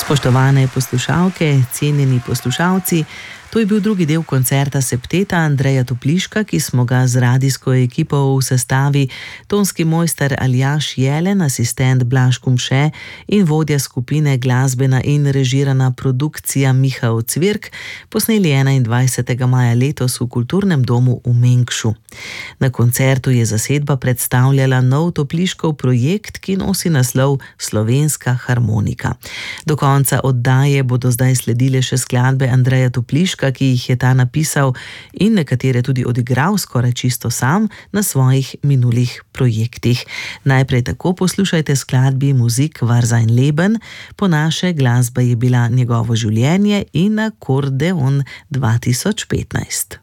Spoštovane poslušalke, cenjeni poslušalci, to je bil drugi del koncerta septeta Andreja Topliška, ki smo ga z radijsko ekipo v sestavi tonski mojster Aljaž Jelen, asistent Blaž Kumše in vodja skupine glasbena in režirana produkcija Miha Ocvirk posneli 21. maja letos v Kulturnem domu v Mengšu. Na koncertu je zasedba predstavljala nov Topliškov projekt, ki nosi naslov Slovenska harmonika. Do konca oddaje bodo zdaj sledile še skladbe Andreja Topliška, ki jih je ta napisal in nekatere tudi odigral skoraj čisto sam na svojih minulih projektih. Najprej tako poslušajte skladbi Musik war sein Leben, po naše glasba je bila njegovo življenje in Akordeon 2015.